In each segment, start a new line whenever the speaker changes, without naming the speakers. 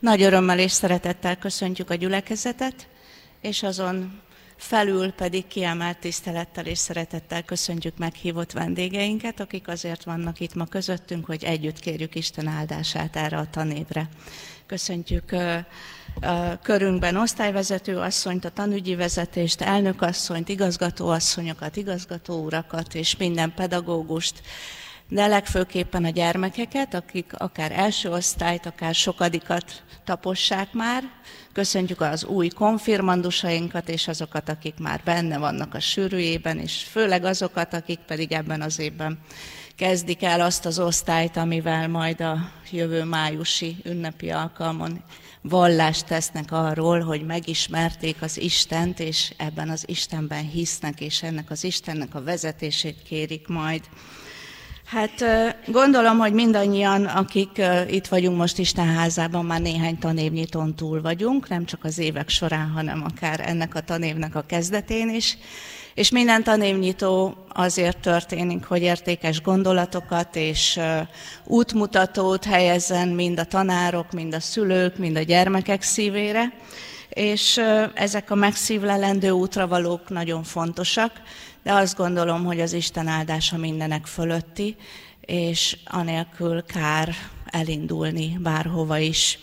Nagy örömmel és szeretettel köszöntjük a gyülekezetet, és azon felül pedig kiemelt tisztelettel és szeretettel köszöntjük meghívott vendégeinket, akik azért vannak itt ma közöttünk, hogy együtt kérjük Isten áldását erre a tanévre. Köszöntjük a körünkben osztályvezető asszonyt, a tanügyi vezetést, elnökasszonyt, igazgatóasszonyokat, igazgatóurakat és minden pedagógust, de legfőképpen a gyermekeket, akik akár első osztályt, akár sokadikat tapossák már. Köszöntjük az új konfirmandusainkat, és azokat, akik már benne vannak a sűrűjében, és főleg azokat, akik pedig ebben az évben kezdik el azt az osztályt, amivel majd a jövő májusi ünnepi alkalmon vallást tesznek arról, hogy megismerték az Istent, és ebben az Istenben hisznek, és ennek az Istennek a vezetését kérik majd. Hát gondolom, hogy mindannyian, akik itt vagyunk most Istenházában, már néhány tanévnyitón túl vagyunk, nem csak az évek során, hanem akár ennek a tanévnek a kezdetén is. És minden tanévnyitó azért történik, hogy értékes gondolatokat és útmutatót helyezzen mind a tanárok, mind a szülők, mind a gyermekek szívére. És ezek a megszívlelendő útravalók nagyon fontosak, de azt gondolom, hogy az Isten áldása mindenek fölötti, és anélkül kár elindulni bárhova is.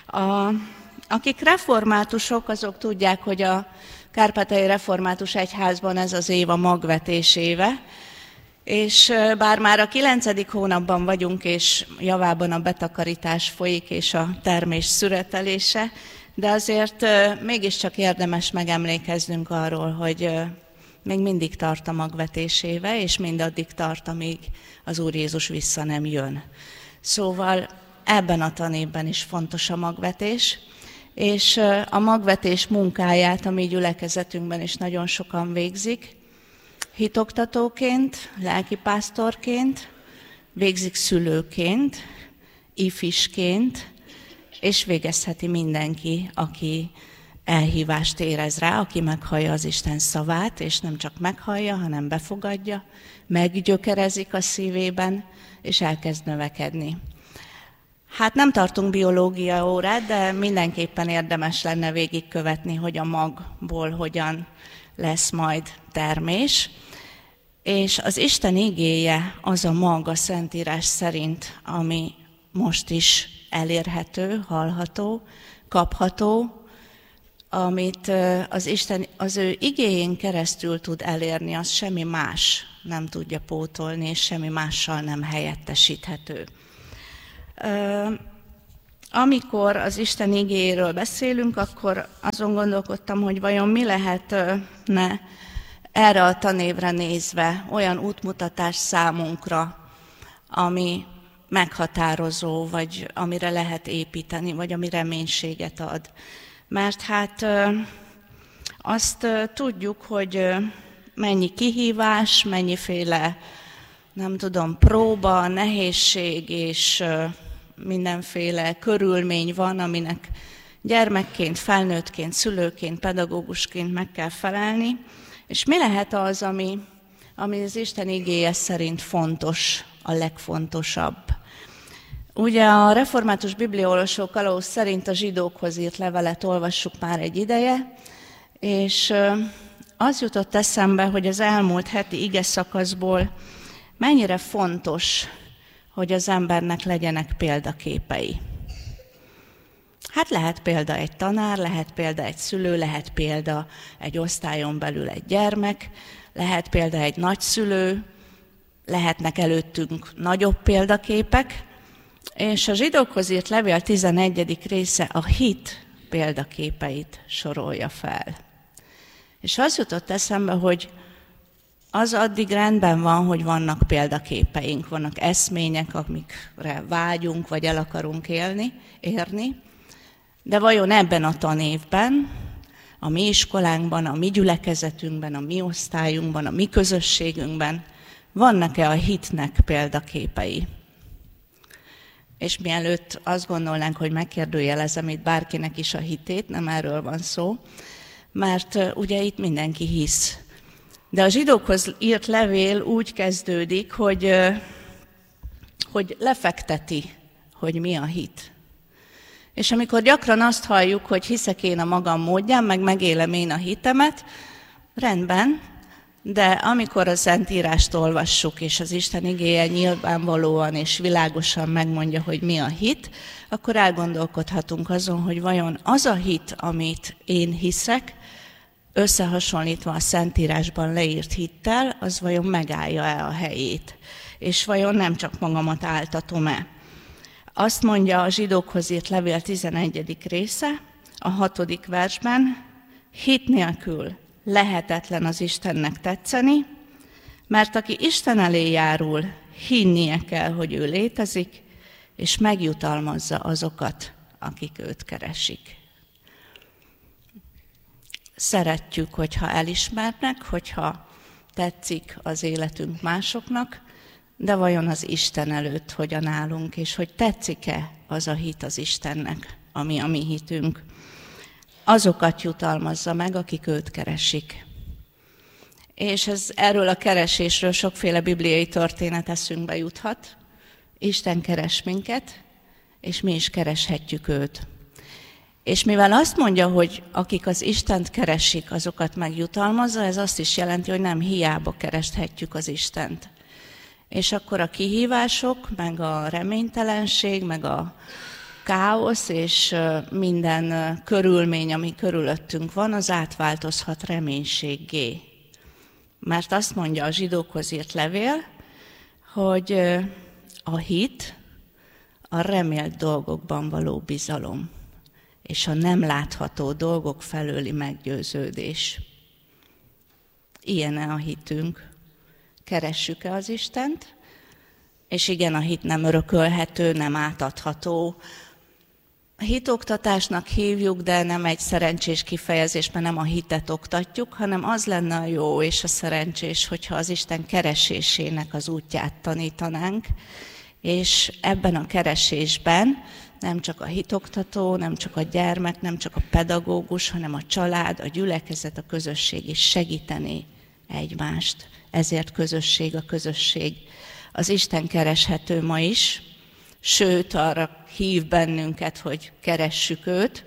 Akik reformátusok, azok tudják, hogy a Kárpátaljai Református Egyházban ez az év a magvetés éve, és bár már a 9. hónapban vagyunk, és javában a betakarítás folyik, és a termés szüretelése, de azért mégiscsak érdemes megemlékeznünk arról, hogy még mindig tart a magvetés éve, és mindaddig tart, amíg az Úr Jézus vissza nem jön. Szóval ebben a tanévben is fontos a magvetés, és a magvetés munkáját a mi gyülekezetünkben is nagyon sokan végzik. Hitoktatóként, lelkipásztorként, végzik szülőként, ifisként, és végezheti mindenki, aki elhívást érez rá, aki meghallja az Isten szavát, és nem csak meghallja, hanem befogadja, meggyökerezik a szívében, és elkezd növekedni. Hát nem tartunk biológia órát, de mindenképpen érdemes lenne végigkövetni, hogy a magból hogyan lesz majd termés. És az Isten igéje az a mag a Szentírás szerint, ami most is elérhető, hallható, kapható, amit az Isten az ő igéjén keresztül tud elérni, az semmi más nem tudja pótolni, és semmi mással nem helyettesíthető. Amikor az Isten igéjéről beszélünk, akkor azon gondolkodtam, hogy vajon mi lehetne erre a tanévre nézve olyan útmutatás számunkra, ami meghatározó, vagy amire lehet építeni, vagy ami reménységet ad. Mert hát azt tudjuk, hogy mennyi kihívás, mennyiféle, nem tudom, próba, nehézség és mindenféle körülmény van, aminek gyermekként, felnőttként, szülőként, pedagógusként meg kell felelni. És mi lehet az, ami az Isten igéje szerint fontos, a legfontosabb? Ugye a református bibliaolvasó kalauz szerint a zsidókhoz írt levelet olvassuk már egy ideje, és az jutott eszembe, hogy az elmúlt heti ige szakaszból mennyire fontos, hogy az embernek legyenek példaképei. Hát lehet példa egy tanár, lehet példa egy szülő, lehet példa egy osztályon belül egy gyermek, lehet példa egy nagyszülő, lehetnek előttünk nagyobb példaképek, és a zsidókhoz írt levél 11. része a hit példaképeit sorolja fel. És az jutott eszembe, hogy az addig rendben van, hogy vannak példaképeink, vannak eszmények, amikre vágyunk, vagy el akarunk érni, de vajon ebben a tanévben, a mi iskolánkban, a mi gyülekezetünkben, a mi osztályunkban, a mi közösségünkben vannak-e a hitnek példaképei? És mielőtt azt gondolnánk, hogy megkérdőjelezem itt bárkinek is a hitét, nem erről van szó, mert ugye itt mindenki hisz. De a zsidókhoz írt levél úgy kezdődik, hogy lefekteti, hogy mi a hit. És amikor gyakran azt halljuk, hogy hiszek én a magam módján, meg megélem én a hitemet, rendben, de amikor a Szentírást olvassuk, és az Isten igéje nyilvánvalóan és világosan megmondja, hogy mi a hit, akkor elgondolkodhatunk azon, hogy vajon az a hit, amit én hiszek, összehasonlítva a Szentírásban leírt hittel, az vajon megállja-e a helyét? És vajon nem csak magamat áltatom-e? Azt mondja a Zsidókhoz írt levél 11. része, a 6. versben, hit nélkül lehetetlen az Istennek tetszeni, mert aki Isten elé járul, hinnie kell, hogy ő létezik, és megjutalmazza azokat, akik őt keresik. Szeretjük, hogyha elismernek, hogyha tetszik az életünk másoknak, de vajon az Isten előtt hogyan állunk, és hogy tetszik-e az a hit az Istennek, ami a mi hitünk. Azokat jutalmazza meg, akik őt keresik. És erről a keresésről sokféle bibliai történet eszünkbe juthat. Isten keres minket, és mi is kereshetjük őt. És mivel azt mondja, hogy akik az Istent keresik, azokat megjutalmazza, ez azt is jelenti, hogy nem hiába kereshetjük az Istent. És akkor a kihívások, meg a reménytelenség, meg a káosz és minden körülmény, ami körülöttünk van, az átváltozhat reménységgé. Mert azt mondja a Zsidókhoz írt levél, hogy a hit a remélt dolgokban való bizalom, és a nem látható dolgok felőli meggyőződés. Ilyen-e a hitünk? Keressük-e az Istent? És igen, a hit nem örökölhető, nem átadható. A hitoktatásnak hívjuk, de nem egy szerencsés kifejezés, mert nem a hitet oktatjuk, hanem az lenne a jó és a szerencsés, hogyha az Isten keresésének az útját tanítanánk, és ebben a keresésben nem csak a hitoktató, nem csak a gyermek, nem csak a pedagógus, hanem a család, a gyülekezet, a közösség is segítené egymást. Ezért közösség a közösség. Az Isten kereshető ma is, sőt arra hív bennünket, hogy keressük őt,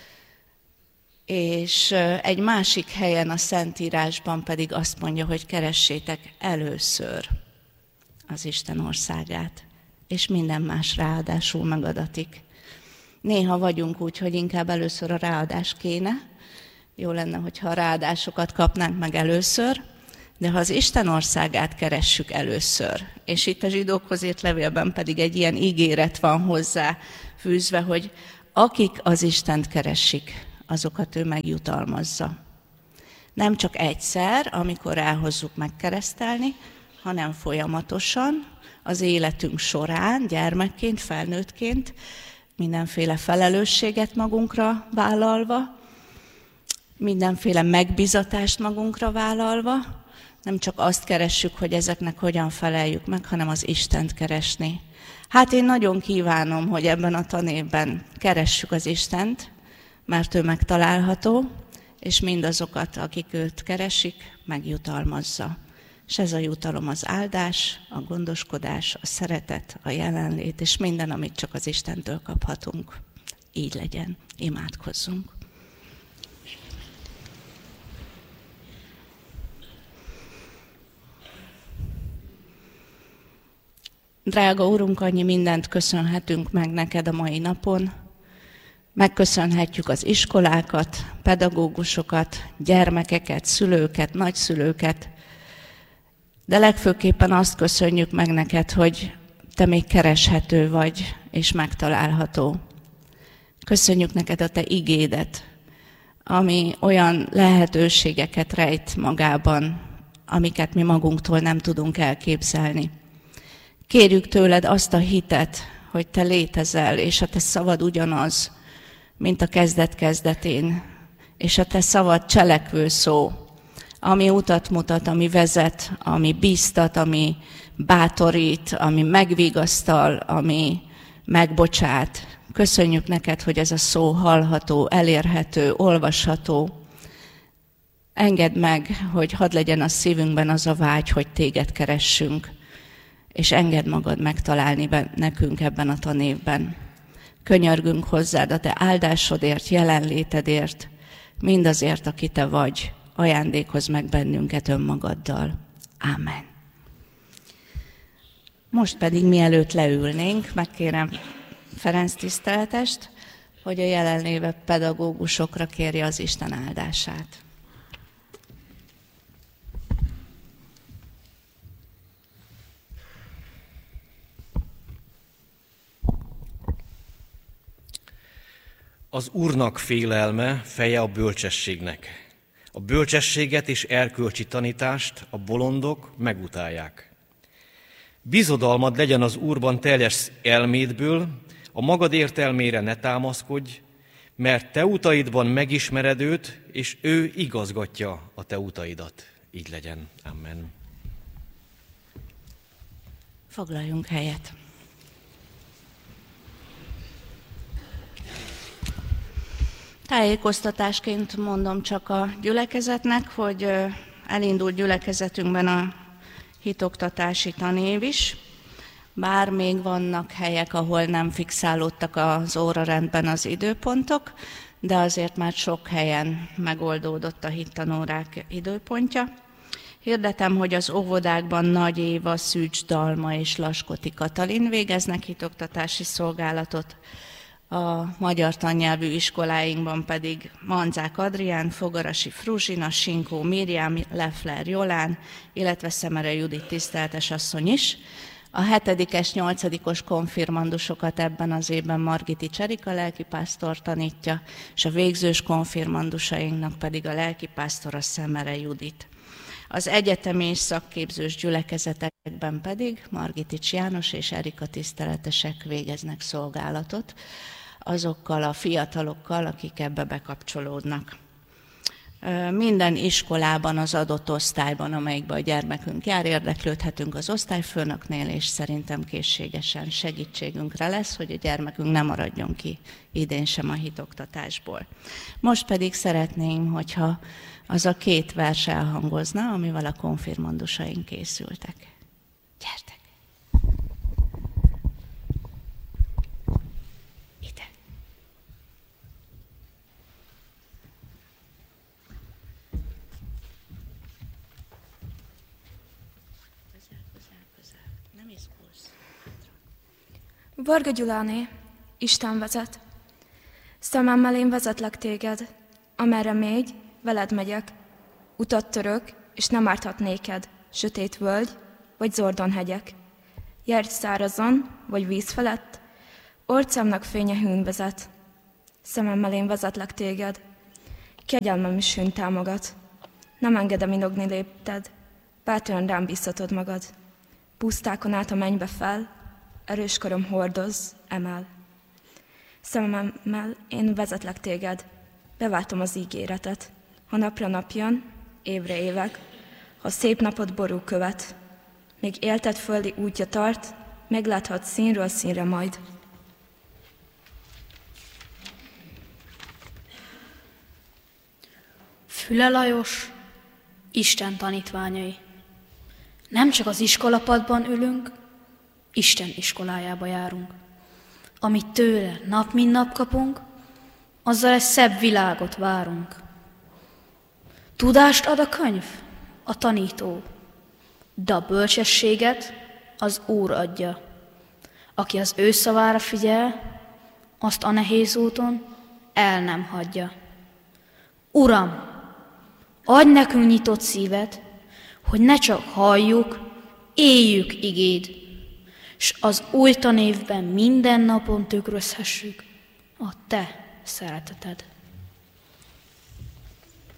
és egy másik helyen a Szentírásban pedig azt mondja, hogy keressétek először az Isten országát, és minden más ráadásul megadatik. Néha vagyunk úgy, hogy inkább először a ráadás kéne, jó lenne, hogyha a ráadásokat kapnánk meg először, de ha az Isten országát keressük először, és itt a Zsidókhoz írt levélben pedig egy ilyen ígéret van hozzá fűzve, hogy akik az Istent keresik, azokat ő megjutalmazza. Nem csak egyszer, amikor elhozzuk megkeresztelni, hanem folyamatosan az életünk során, gyermekként, felnőttként, mindenféle felelősséget magunkra vállalva, mindenféle megbizatást magunkra vállalva, nem csak azt keressük, hogy ezeknek hogyan feleljük meg, hanem az Istent keresni. Hát én nagyon kívánom, hogy ebben a tanévben keressük az Istent, mert ő megtalálható, és mindazokat, akik őt keresik, megjutalmazza. És ez a jutalom az áldás, a gondoskodás, a szeretet, a jelenlét, és minden, amit csak az Istentől kaphatunk. Így legyen. Imádkozzunk. Drága Urunk, annyi mindent köszönhetünk meg neked a mai napon. Megköszönhetjük az iskolákat, pedagógusokat, gyermekeket, szülőket, nagyszülőket, de legfőképpen azt köszönjük meg neked, hogy te még kereshető vagy, és megtalálható. Köszönjük neked a te igédet, ami olyan lehetőségeket rejt magában, amiket mi magunktól nem tudunk elképzelni. Kérjük tőled azt a hitet, hogy te létezel, és a te szavad ugyanaz, mint a kezdet-kezdetén, és a te szavad cselekvő szó, ami utat mutat, ami vezet, ami bíztat, ami bátorít, ami megvigasztal, ami megbocsát. Köszönjük neked, hogy ez a szó hallható, elérhető, olvasható. Engedd meg, hogy hadd legyen a szívünkben az a vágy, hogy téged keressünk, és engedd magad megtalálni nekünk ebben a tanévben. Könyörgünk hozzád a te áldásodért, jelenlétedért, mindazért, aki te vagy, ajándékozz meg bennünket önmagaddal. Ámen. Most pedig mielőtt leülnénk, megkérem Ferenc tiszteletest, hogy a jelenlévő pedagógusokra kérje az Isten áldását.
Az Úrnak félelme feje a bölcsességnek. A bölcsességet és erkölcsi tanítást a bolondok megutálják. Bizodalmad legyen az Úrban teljes elmédből, a magad értelmére ne támaszkodj, mert te utaidban megismered őt, és ő igazgatja a te utaidat. Így legyen. Amen.
Foglaljunk helyet. Tájékoztatásként mondom csak a gyülekezetnek, hogy elindult gyülekezetünkben a hitoktatási tanév is, bár még vannak helyek, ahol nem fixálódtak az órarendben az időpontok, de azért már sok helyen megoldódott a hittanórák időpontja. Hirdetem, hogy az óvodákban Nagy Éva, Szűcs Dalma és Laskoti Katalin végeznek hitoktatási szolgálatot, a magyar tannyelvű iskoláinkban pedig Manzák Adrián, Fogarasi Fruzsina, Sinkó Miriam, Leffler Jolán, illetve Szemere Judit tiszteletes asszony is. A 7-es, 8-os konfirmandusokat ebben az évben Margiti Cserika lelkipásztor tanítja, és a végzős konfirmandusainknak pedig a lelkipásztor a Szemere Judit. Az egyetemi és szakképzős gyülekezetekben pedig Margitics János és Erika tiszteletesek végeznek szolgálatot azokkal a fiatalokkal, akik ebbe bekapcsolódnak. Minden iskolában, az adott osztályban, amelyikben a gyermekünk jár, érdeklődhetünk az osztályfőnöknél, és szerintem készségesen segítségünkre lesz, hogy a gyermekünk ne maradjon ki idén sem a hitoktatásból. Most pedig szeretném, hogyha az a 2 vers elhangozna, amivel a konfirmandusaink készültek. Gyertek! Ide! Közel. Nem izgulsz.
Varga Gyuláné, Isten vezet. Szememmel én vezetlek téged, amerre mégy, veled megyek. Utat török, és nem árthat néked, sötét völgy, vagy zordon hegyek. Járj szárazon, vagy víz felett, orcámnak fénye hűn vezet. Szememmel én vezetlek téged, kegyelmem is hűn támogat. Nem engedem inogni lépted, bátran rám bíztatod magad. Pusztákon át a mennybe fel, erős karom hordoz, emel. Szememmel én vezetlek téged, beváltom az ígéretet. Ha napra nap jön, évre évek, ha szép napot ború követ, még élted földi útja tart, megláthat színről színre majd.
Füle Lajos, Isten tanítványai. Nem csak az iskolapadban ülünk, Isten iskolájába járunk. Amit tőle nap mint nap kapunk, azzal egy szebb világot várunk. Tudást ad a könyv, a tanító, de a bölcsességet az Úr adja. Aki az ő szavára figyel, azt a nehéz úton el nem hagyja. Uram, adj nekünk nyitott szívet, hogy ne csak halljuk, éljük igéd, s az új tanévben minden napon tükrözhessük a te szereteted.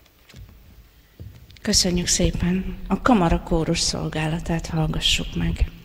Köszönjük szépen! A kamara kórus szolgálatát hallgassuk meg.